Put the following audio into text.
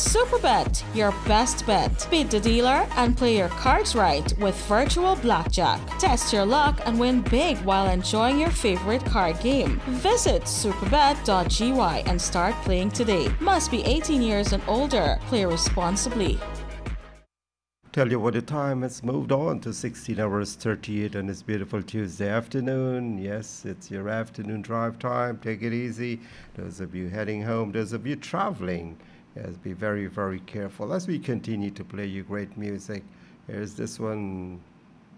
Superbet, your best bet. Beat the dealer and play your cards right with virtual blackjack. Test your luck and win big while enjoying your favorite card game. Visit superbet.gy and start playing today. Must be 18 years and older. Play responsibly. Tell you what, the time has moved on to 16 hours 38 on this beautiful Tuesday afternoon. Yes, it's your afternoon drive time. Take it easy. Those of you heading home, those of you traveling, yes, be very, very careful as we continue to play you great music. Here's this one.